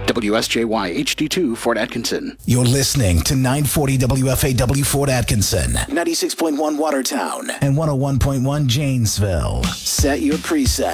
WSJY HD2 Fort Atkinson. You're listening to 940 WFAW Fort Atkinson, 96.1 Watertown, and 101.1 Janesville. Set your preset.